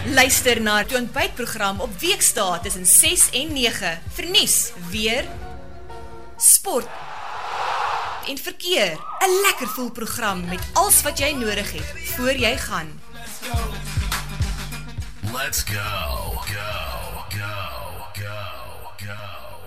Luister na die ontbytprogram op weekdae tussen 6 en 9 vir nuus, weer, sport en verkeer. 'n Lekker vol program met alles wat jy nodig het voor jy gaan. Let's go, go, go, go, go.